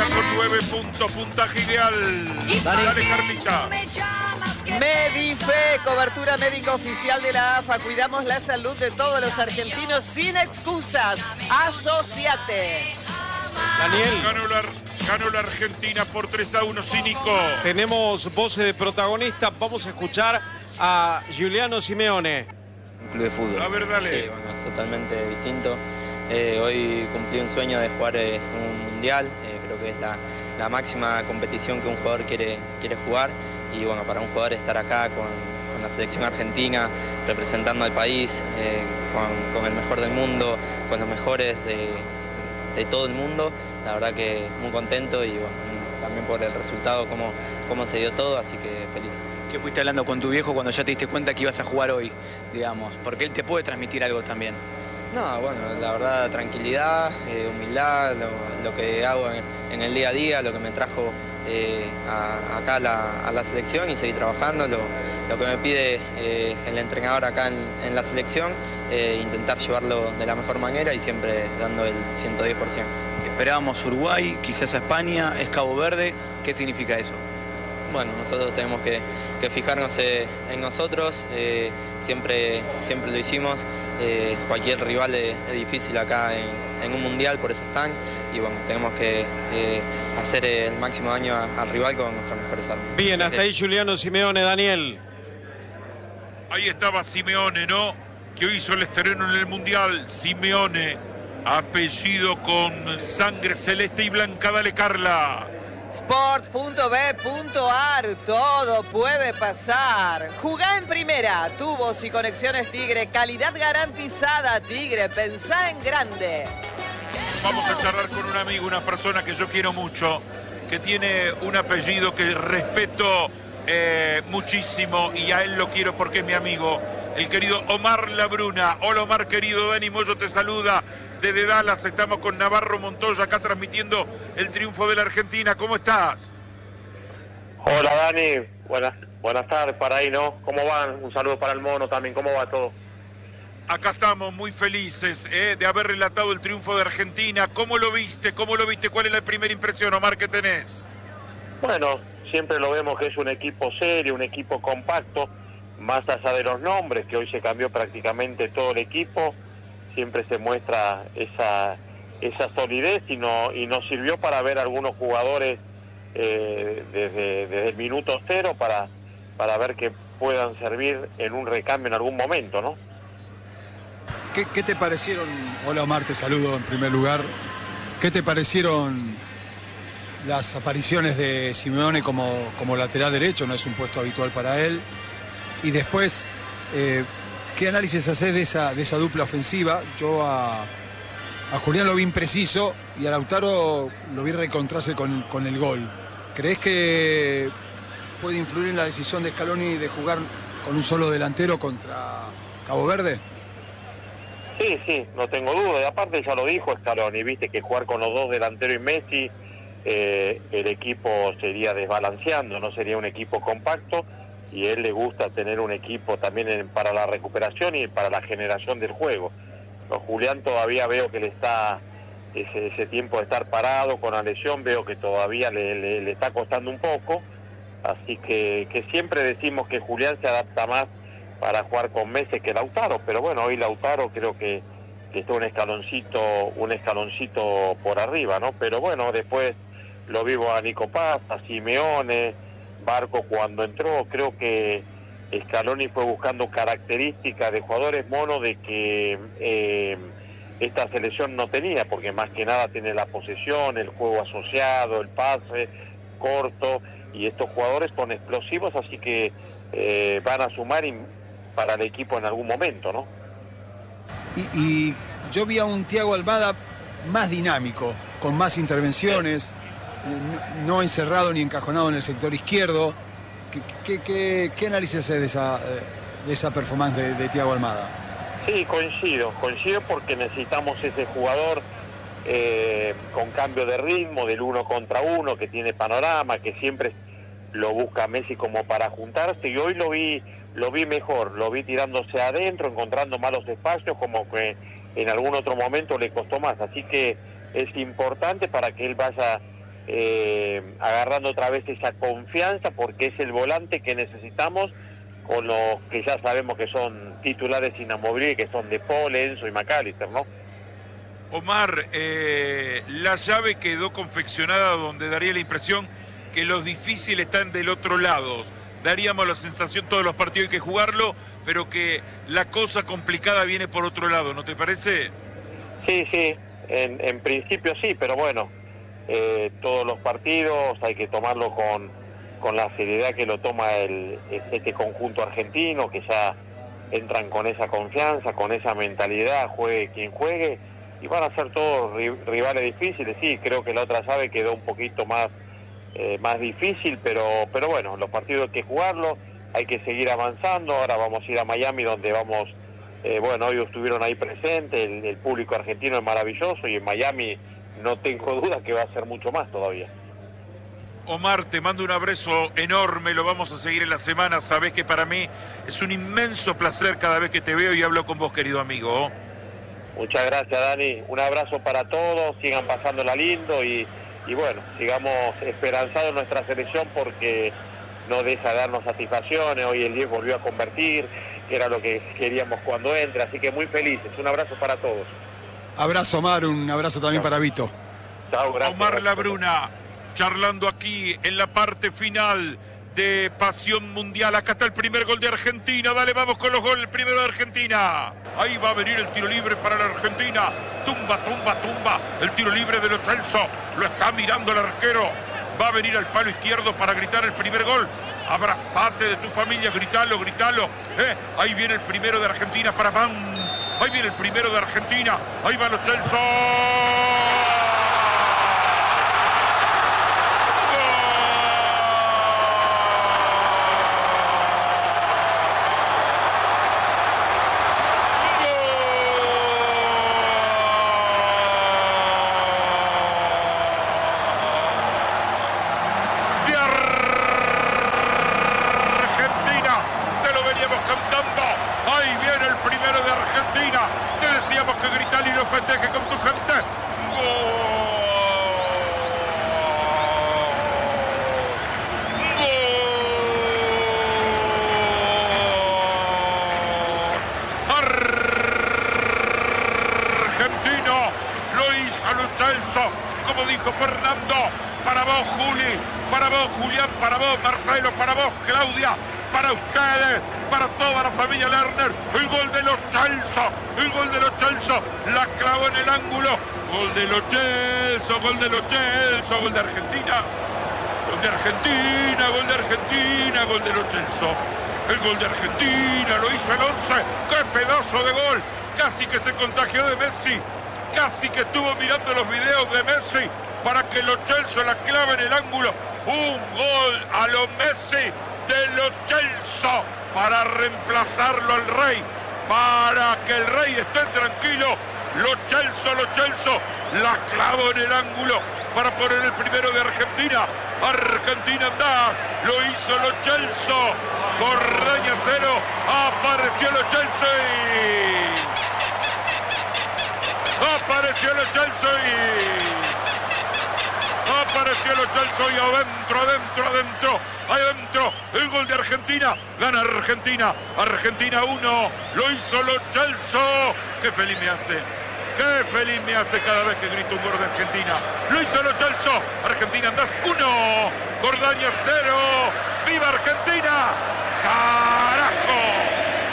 Argentina con 9 puntos, puntaje ideal. Dale, Carlita. Medife, cobertura médica oficial de la AFA. Cuidamos la salud de todos los argentinos sin excusas. Asociate. Daniel. Ganó la Argentina por 3-1, cínico. Tenemos voces de protagonistas. Vamos a escuchar a Giuliano Simeone. Un club de fútbol. A ver, dale. Sí, bueno, es totalmente distinto. Hoy cumplí un sueño de jugar un mundial. Creo que es la máxima competición que un jugador quiere jugar. Y bueno, para un jugador estar acá con la selección argentina, representando al país, con el mejor del mundo, con los mejores de todo el mundo, la verdad que muy contento y bueno, también por el resultado, cómo se dio todo, así que feliz. ¿Qué fuiste hablando con tu viejo cuando ya te diste cuenta que ibas a jugar hoy, digamos? Porque él te puede transmitir algo también. No, bueno, la verdad, tranquilidad, humildad, lo que hago en el día a día, lo que me trajo acá a la selección y seguir trabajando, lo que me pide el entrenador acá en la selección, intentar llevarlo de la mejor manera y siempre dando el 110%. Esperábamos Uruguay, quizás a España, es Cabo Verde. ¿Qué significa eso? Bueno, nosotros tenemos que fijarnos en nosotros, siempre lo hicimos. Cualquier rival es difícil acá en un mundial, por eso están. Y bueno, tenemos que hacer el máximo daño al rival con nuestras mejores armas. Bien, hasta ahí Giuliano Simeone, Daniel. Ahí estaba Simeone, ¿no? Que hoy hizo el estreno en el mundial. Simeone, apellido con sangre celeste y blanca. Dale, Carla. Sport.b.ar, todo puede pasar. Jugá en primera, tubos y conexiones Tigre, calidad garantizada. Tigre, pensá en grande. Vamos a charlar con un amigo, una persona que yo quiero mucho, que tiene un apellido que respeto muchísimo y a él lo quiero porque es mi amigo, el querido Omar Labruna. Hola Omar, querido. Dani Moyo te saluda desde Dallas. Estamos con Navarro Montoya acá transmitiendo el triunfo de la Argentina. ¿Cómo estás? Hola Dani, buenas tardes para ahí, ¿no? ¿Cómo van? Un saludo para el mono también, ¿cómo va todo? Acá estamos muy felices de haber relatado el triunfo de Argentina. ¿Cómo lo viste? ¿Cuál es la primera impresión, Omar, que tenés? Bueno, siempre lo vemos que es un equipo serio, un equipo compacto, más allá de los nombres, que hoy se cambió prácticamente todo el equipo. Siempre se muestra esa solidez y nos sirvió para ver algunos jugadores desde el minuto cero para ver que puedan servir en un recambio en algún momento, ¿no? ¿Qué te parecieron? Hola Omar, te saludo en primer lugar. ¿Qué te parecieron las apariciones de Simeone como lateral derecho? No es un puesto habitual para él. Y después, ¿qué análisis haces de esa dupla ofensiva? Yo a Julián lo vi impreciso y a Lautaro lo vi recontrarse con el gol. ¿Crees que puede influir en la decisión de Scaloni de jugar con un solo delantero contra Cabo Verde? Sí, no tengo duda. Y aparte ya lo dijo Scaloni, viste que jugar con los dos delanteros y Messi, el equipo sería desbalanceando, no sería un equipo compacto. Y a él le gusta tener un equipo también para la recuperación y para la generación del juego. A Julián todavía veo que le está ese tiempo de estar parado con la lesión, veo que todavía le está costando un poco, así que siempre decimos que Julián se adapta más para jugar con Messi que Lautaro, pero bueno, hoy Lautaro creo que está un escaloncito por arriba, ¿no? Pero bueno, después lo vivo a Nico Paz, a Simeone, Barco cuando entró. Creo que Scaloni fue buscando características de jugadores mono de que esta selección no tenía, porque más que nada tiene la posesión, el juego asociado, el pase corto, y estos jugadores son explosivos, así que van a sumar para el equipo en algún momento, ¿no? Y yo vi a un Thiago Almada más dinámico, con más intervenciones, no encerrado ni encajonado en el sector izquierdo. ¿Qué análisis haces de esa performance de Thiago Almada? Sí, coincido porque necesitamos ese jugador con cambio de ritmo, del 1 contra 1, que tiene panorama, que siempre lo busca Messi como para juntarse, y hoy lo vi mejor, lo vi tirándose adentro, encontrando malos espacios, como que en algún otro momento le costó más, así que es importante para que él vaya agarrando otra vez esa confianza, porque es el volante que necesitamos con los que ya sabemos que son titulares inamovibles, que son De Paul, Enzo y McAllister, ¿no? Omar, la llave quedó confeccionada donde daría la impresión que los difíciles están del otro lado. Daríamos la sensación todos los partidos hay que jugarlo, pero que la cosa complicada viene por otro lado, ¿no te parece? Sí, en principio sí, pero bueno, todos los partidos hay que tomarlo con la seriedad que lo toma este conjunto argentino, que ya entran con esa confianza, con esa mentalidad, juegue quien juegue, y van a ser todos rivales difíciles. Sí, creo que la otra llave quedó un poquito más difícil, pero bueno, los partidos hay que jugarlos, hay que seguir avanzando. Ahora vamos a ir a Miami, donde vamos, bueno, hoy estuvieron ahí presentes, el público argentino es maravilloso, y en Miami no tengo duda que va a ser mucho más todavía. Omar, te mando un abrazo enorme, lo vamos a seguir en la semana. Sabés que para mí es un inmenso placer cada vez que te veo y hablo con vos, querido amigo. Muchas gracias, Dani. Un abrazo para todos, sigan pasándola lindo y bueno, sigamos esperanzados en nuestra selección, porque no deja de darnos satisfacciones. Hoy el 10 volvió a convertir, que era lo que queríamos cuando entre, así que muy felices. Un abrazo para todos. Abrazo, Omar, un abrazo también para Vito. Chao, gracias. Omar Labruna, charlando aquí en la parte final de Pasión Mundial. Acá está el primer gol de Argentina. Dale, vamos con los goles. El primero de Argentina. Ahí va a venir el tiro libre para la Argentina. Tumba. El tiro libre de Lo Celso. Lo está mirando el arquero. Va a venir al palo izquierdo para gritar el primer gol. Abrazate de tu familia, gritalo. Ahí viene el primero de Argentina para Van. Ahí viene el primero de Argentina. Ahí va Lo Celso. Como dijo Fernando, para vos Juli, para vos Julián, para vos Marcelo, para vos Claudia, para ustedes, para toda la familia Lerner, el gol de Lo Celso, la clavó en el ángulo, gol de Lo Celso, gol de Argentina, gol de Argentina, gol de Lo Celso, el gol de Argentina, lo hizo el 11, qué pedazo de gol, casi que se contagió de Messi. Casi que estuvo mirando los videos de Messi para que Lo Celso la clave en el ángulo. Un gol a lo Messi de Lo Celso para reemplazarlo al Rey, para que el Rey esté tranquilo. Lo Celso la clavó en el ángulo para poner el primero de Argentina. Argentina andás, lo hizo Lo Celso. Cordaña 0, apareció Lo Celso Apareció Lo Celso y adentro, el gol de Argentina, gana Argentina, 1, lo hizo Lo Celso, qué feliz me hace cada vez que grito un gol de Argentina, lo hizo Lo Celso, Argentina andás 1, Cordaña 0, ¡viva Argentina! ¡Carajo!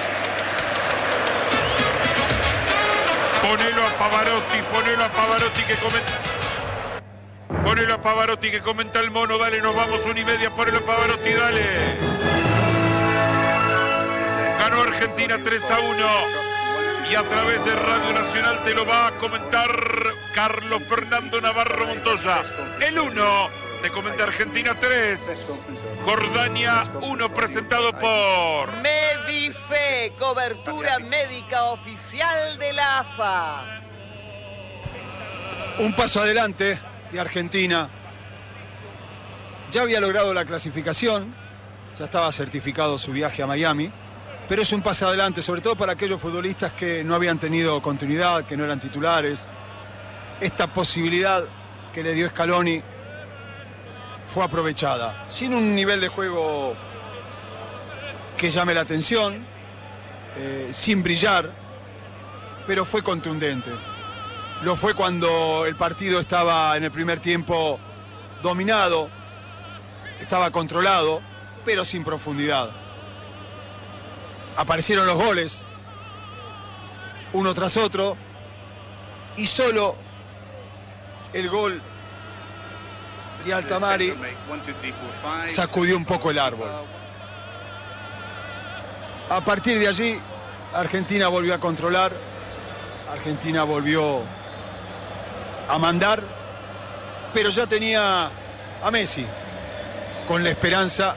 Ponelo a Pavarotti que comenta. Ponelo a Pavarotti que comenta el mono, dale, nos vamos 1:30, ponelo a Pavarotti, dale. Ganó Argentina 3-1 y a través de Radio Nacional te lo va a comentar Carlos Fernando Navarro Montoya. El 1 te comenta Argentina 3, Jordania 1, presentado por Medife, cobertura médica oficial de la AFA. Un paso adelante de Argentina. Ya había logrado la clasificación, ya estaba certificado su viaje a Miami, pero es un paso adelante, sobre todo para aquellos futbolistas que no habían tenido continuidad, que no eran titulares. Esta posibilidad que le dio Scaloni fue aprovechada. Sin un nivel de juego que llame la atención, sin brillar, pero fue contundente. Lo fue cuando el partido estaba en el primer tiempo dominado, estaba controlado, pero sin profundidad. Aparecieron los goles, uno tras otro, y solo el gol de Altamari sacudió un poco el árbol. A partir de allí, Argentina volvió a controlar, Argentina volvió a mandar, pero ya tenía a Messi con la esperanza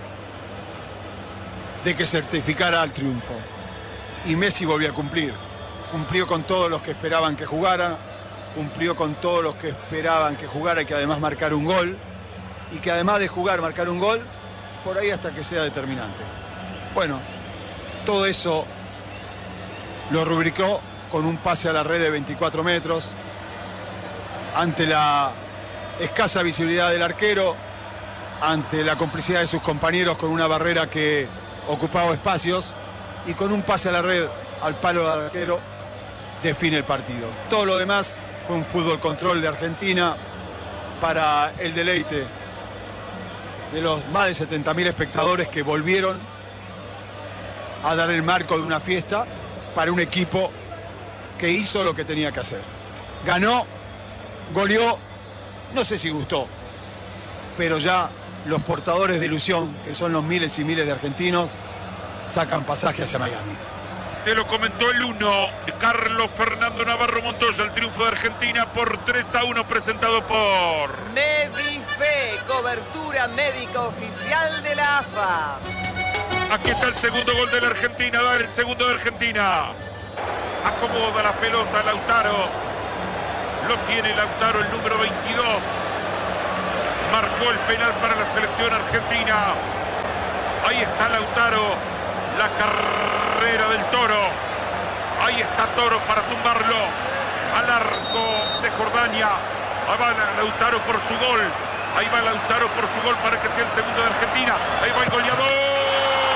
de que certificara el triunfo. Y Messi volvió a cumplir. Cumplió con todos los que esperaban que jugara, cumplió con todos los que esperaban que jugara y que además marcara un gol, y que además de jugar, marcar un gol, por ahí hasta que sea determinante. Bueno, todo eso lo rubricó con un pase a la red de 24 metros, ante la escasa visibilidad del arquero, ante la complicidad de sus compañeros con una barrera que ocupaba espacios, y con un pase a la red al palo del arquero define el partido. Todo lo demás fue un fútbol control de Argentina para el deleite de los más de 70.000 espectadores que volvieron a dar el marco de una fiesta para un equipo que hizo lo que tenía que hacer. Ganó, goleó, no sé si gustó, pero ya los portadores de ilusión, que son los miles y miles de argentinos, sacan pasaje hacia Miami. Te lo comentó el 1, Carlos Fernando Navarro Montoya, el triunfo de Argentina por 3-1, presentado por Medife, cobertura médica oficial de la AFA. Aquí está el segundo gol de la Argentina, va el segundo de Argentina. Acomoda la pelota Lautaro. Lo tiene Lautaro, el número 22. Marcó el penal para la selección argentina. Ahí está Lautaro, la carrera del Toro. Ahí está Toro para tumbarlo al arco de Jordania. Ahí va Lautaro por su gol. Ahí va Lautaro por su gol para que sea el segundo de Argentina. Ahí va el goleador.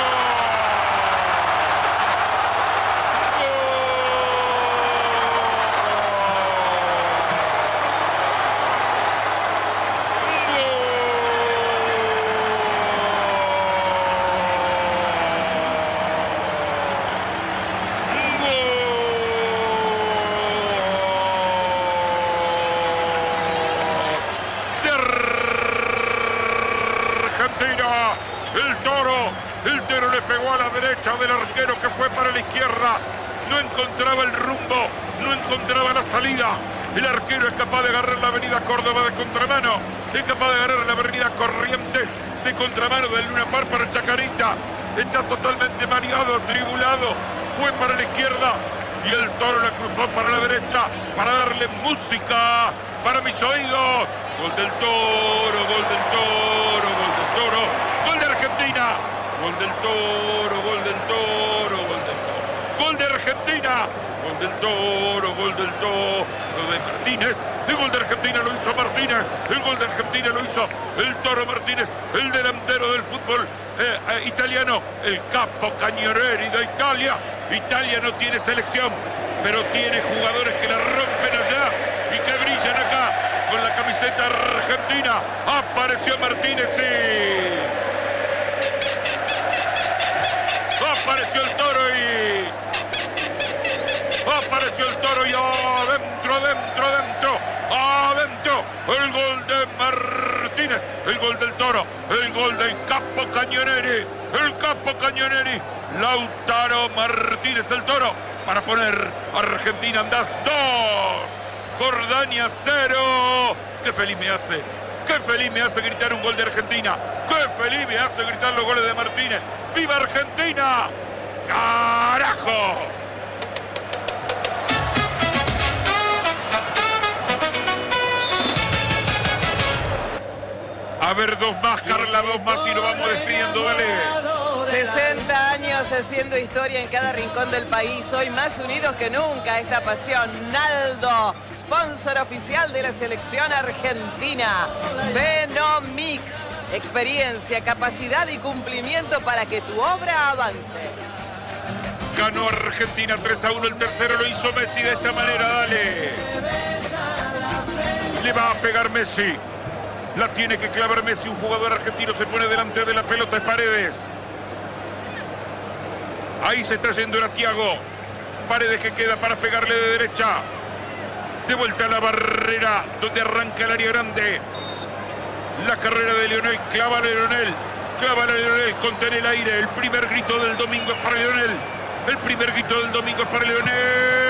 Del arquero que fue para la izquierda, no encontraba el rumbo, no encontraba la salida. El arquero es capaz de agarrar la avenida Córdoba de contramano, es capaz de agarrar la avenida Corrientes de contramano del Luna Park para Chacarita. Está totalmente mareado, atribulado, fue para la izquierda y el Toro la cruzó para la derecha para darle música para mis oídos. Gol del Toro, gol del Toro, gol del Toro, gol de Argentina. Gol del Toro, gol del Toro, gol del Toro. Gol de Argentina. Gol del Toro, gol del Toro. Gol de Martínez. El gol de Argentina lo hizo Martínez. El gol de Argentina lo hizo el Toro Martínez, el delantero del fútbol italiano, el capo Cañoneri de Italia. Italia no tiene selección, pero tiene jugadores que la rompen allá y que brillan acá con la camiseta argentina. Apareció Martínez, sí. Apareció el Toro y adentro el gol de Martínez, el gol del Toro, el gol del capo Cañoneri, Lautaro Martínez, el Toro, para poner Argentina en 2, Jordania 0. Qué feliz me hace gritar un gol de Argentina. Qué feliz me hace gritar los goles de Martínez. ¡Viva Argentina! ¡Carajo! A ver, dos más, Carla, dos más y nos vamos despidiendo, dale. 60 años haciendo historia en cada rincón del país. Hoy más unidos que nunca esta pasión. Naldo, sponsor oficial de la selección argentina. Venomix, Experiencia, capacidad y cumplimiento para que tu obra avance. Ganó Argentina 3-1, el tercero lo hizo Messi de esta manera, dale. Le va a pegar Messi. La tiene que clavar Messi, un jugador argentino se pone delante de la pelota, es Paredes. Ahí se está yendo el Thiago. Paredes que queda para pegarle de derecha. De vuelta a la barrera, donde arranca el área grande. La carrera de Lionel, clava a Lionel, contén el aire. El primer grito del domingo es para Lionel. El primer grito del domingo es para Lionel.